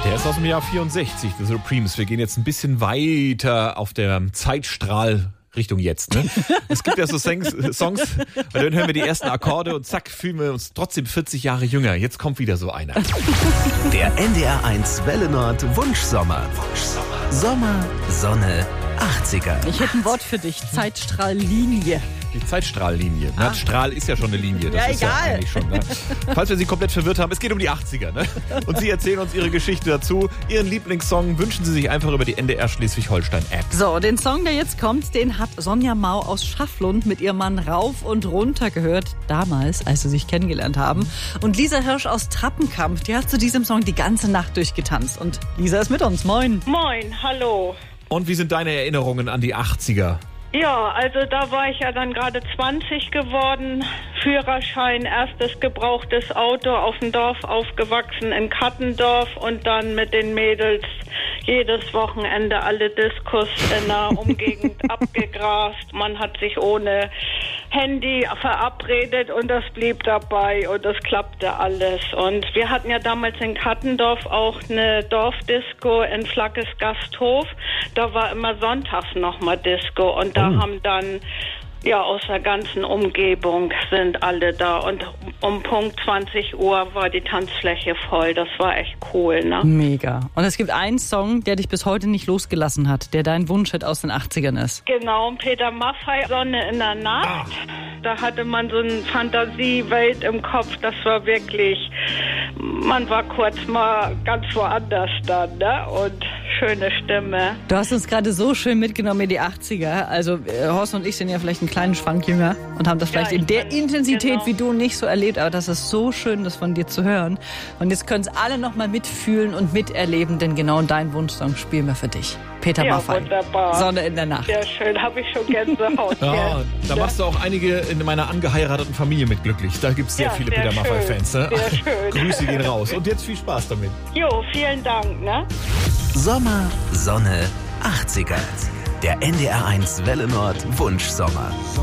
Der ist aus dem Jahr 64, The Supremes. Wir gehen jetzt ein bisschen weiter auf der Zeitstrahl Richtung jetzt. Ne? Es gibt ja so Songs, bei denen hören wir die ersten Akkorde und zack, fühlen wir uns trotzdem 40 Jahre jünger. Jetzt kommt wieder so einer. Der NDR1 Welle Nord Wunschsommer. Sommer, Sonne, 80er. Ich hätte ein Wort für dich. Zeitstrahllinie. Die Zeitstrahllinie. Na, Strahl ist ja schon eine Linie. Das ist egal. Ja eigentlich schon, ne? Falls wir Sie komplett verwirrt haben, es geht um die 80er. Ne? Und Sie erzählen uns Ihre Geschichte dazu. Ihren Lieblingssong wünschen Sie sich einfach über die NDR Schleswig-Holstein-App. So, den Song, der jetzt kommt, den hat Sonja Mau aus Schafflund mit ihrem Mann rauf und runter gehört. Damals, als sie sich kennengelernt haben. Und Lisa Hirsch aus Trappenkamp, die hat zu diesem Song die ganze Nacht durchgetanzt. Und Lisa ist mit uns. Moin. Moin, hallo. Und wie sind deine Erinnerungen an die 80er? Ja, also da war ich ja dann gerade 20 geworden, Führerschein, erstes gebrauchtes Auto auf dem Dorf aufgewachsen in Kattendorf und dann mit den Mädels jedes Wochenende alle Diskos in der Umgegend abgegrast. Man hat sich ohne Handy verabredet und das blieb dabei und das klappte alles. Und wir hatten ja damals in Kattendorf auch eine Dorfdisco in Flackes Gasthof. Da war immer sonntags nochmal Disco und da haben dann aus der ganzen Umgebung sind alle da und um Punkt 20 Uhr war die Tanzfläche voll. Das war echt cool, ne? Mega. Und es gibt einen Song, der dich bis heute nicht losgelassen hat, der dein Wunschhit aus den 80ern ist. Genau, Peter Maffay, Sonne in der Nacht. Da hatte man so eine Fantasiewelt im Kopf. Das war wirklich, man war kurz mal ganz woanders dann, ne? Und schöne Stimme. Du hast uns gerade so schön mitgenommen in die 80er. Also Horst und ich sind ja vielleicht einen kleinen Schwank jünger und haben das vielleicht in der Intensität wie du nicht so erlebt. Aber das ist so schön, das von dir zu hören. Und jetzt können es alle noch mal mitfühlen und miterleben, denn genau dein Wunschsong spielen wir für dich. Peter Maffay. Wunderbar. Sonne in der Nacht. Sehr schön, habe ich schon Gänsehaut. Ja, da machst du auch einige in meiner angeheirateten Familie mit glücklich. Da gibt es sehr viele Peter Maffay-Fans. Ne? Sehr schön. Grüße gehen raus. Und jetzt viel Spaß damit. Jo, vielen Dank. Ne? Sommer, Sonne, 80er. Der NDR1 Welle Nord Wunschsommer.